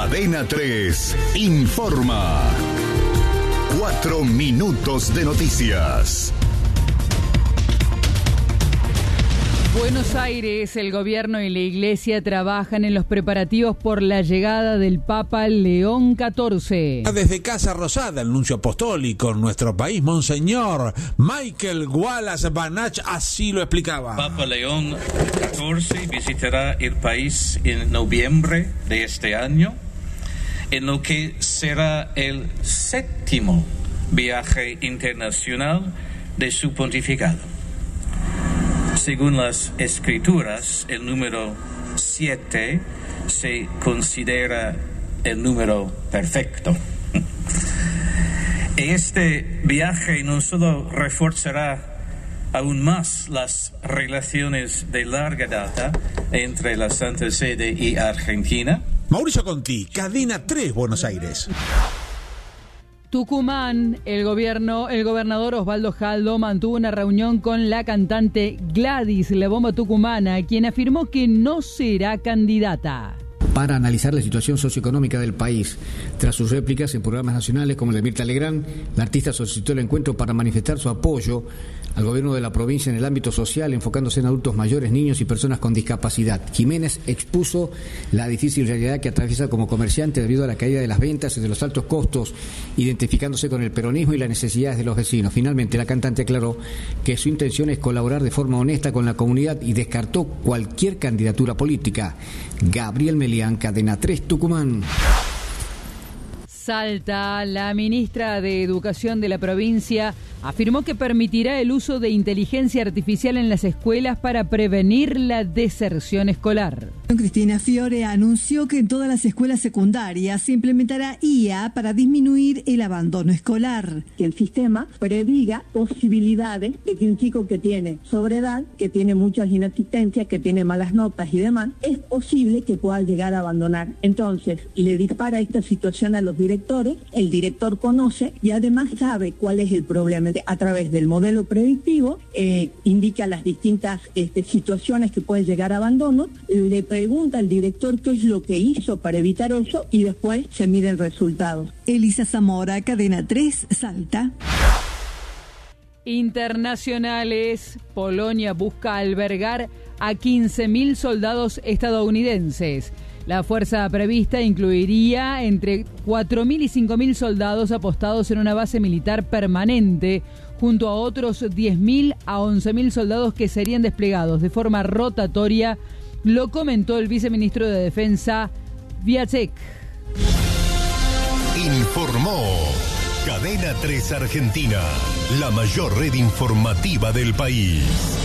Cadena 3 informa. 4 minutos de noticias. Buenos Aires, el gobierno y la iglesia trabajan en los preparativos por la llegada del Papa León XIV. Desde Casa Rosada, el nuncio apostólico en nuestro país, Monseñor Michael Wallace Banach, así lo explicaba. Papa León XIV visitará el país en noviembre de este año, en lo que será el 7º viaje internacional de su pontificado. Según las escrituras, el número 7 se considera el número perfecto. Este viaje no solo reforzará aún más las relaciones de larga data entre la Santa Sede y Argentina. Mauricio Conti, Cadena 3, Buenos Aires. Tucumán, el gobernador Osvaldo Jaldo mantuvo una reunión con la cantante Gladys, la bomba tucumana, quien afirmó que no será candidata. Para analizar la situación socioeconómica del país. Tras sus réplicas en programas nacionales como el de Mirta Legrand, la artista solicitó el encuentro para manifestar su apoyo al gobierno de la provincia en el ámbito social, enfocándose en adultos mayores, niños y personas con discapacidad. Jiménez expuso la difícil realidad que atraviesa como comerciante debido a la caída de las ventas y de los altos costos, identificándose con el peronismo y las necesidades de los vecinos. Finalmente, la cantante aclaró que su intención es colaborar de forma honesta con la comunidad y descartó cualquier candidatura política. Gabriel Melián, Cadena 3, Tucumán. Salta, la ministra de Educación de la provincia afirmó que permitirá el uso de inteligencia artificial en las escuelas para prevenir la deserción escolar. Cristina Fiore anunció que en todas las escuelas secundarias se implementará IA para disminuir el abandono escolar. Que el sistema prediga posibilidades de que un chico que tiene sobreedad, que tiene muchas inasistencias, que tiene malas notas y demás, es posible que pueda llegar a abandonar. Entonces, le dispara esta situación a los directores, el director conoce y además sabe cuál es el problema. A través del modelo predictivo, indica las distintas situaciones que pueden llegar a abandono, le pregunta al director qué es lo que hizo para evitar eso y después se miden resultados. Elisa Zamora, Cadena 3, Salta. Internacionales, Polonia busca albergar a 15.000 soldados estadounidenses. La fuerza prevista incluiría entre 4.000 y 5.000 soldados apostados en una base militar permanente, junto a otros 10.000 a 11.000 soldados que serían desplegados de forma rotatoria, lo comentó el viceministro de Defensa, Viacek. Informó Cadena 3 Argentina, la mayor red informativa del país.